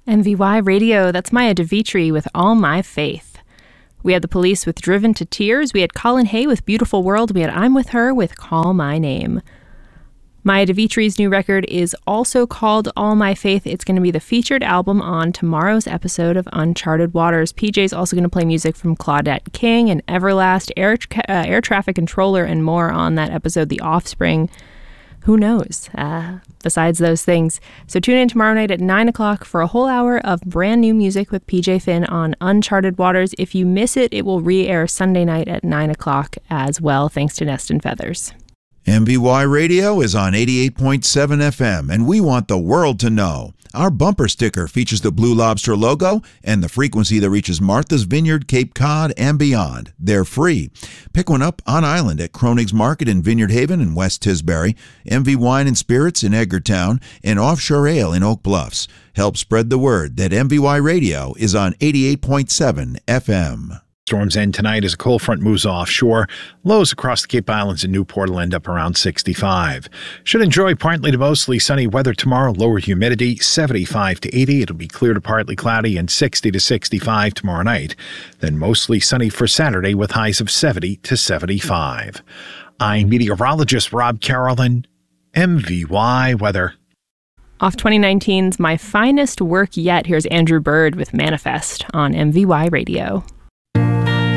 MVY Radio, that's Maya DeVitri with All My Faith. We had the Police with Driven to Tears. We had Colin Hay with Beautiful World. We had I'm With Her with Call My Name. Maya DeVitri's new record is also called All My Faith. It's going to be the featured album on tomorrow's episode of Uncharted Waters. PJ's also going to play music from Claudette King and Everlast, Air Traffic Controller, and more on that episode, The Offspring. Who knows? Besides those things. So tune in tomorrow night at 9 o'clock for a whole hour of brand new music with PJ Finn on Uncharted Waters. If you miss it, it will re-air Sunday night at 9 o'clock as well, thanks to Nest and Feathers. MVY Radio is on 88.7 FM, and we want the world to know. Our bumper sticker features the Blue Lobster logo and the frequency that reaches Martha's Vineyard, Cape Cod, and beyond. They're free. Pick one up on island at Kronig's Market in Vineyard Haven and West Tisbury, MV Wine and Spirits in Edgartown, and Offshore Ale in Oak Bluffs. Help spread the word that MVY Radio is on 88.7 FM. Storms end tonight as a cold front moves offshore. Lows across the Cape Islands and Newport will end up around 65. Should enjoy partly to mostly sunny weather tomorrow. Lower humidity, 75 to 80. It'll be clear to partly cloudy and 60 to 65 tomorrow night. Then mostly sunny for Saturday with highs of 70 to 75. I'm meteorologist Rob Carolyn, MVY Weather. Off 2019's My Finest Work Yet, here's Andrew Bird with Manifest on MVY Radio.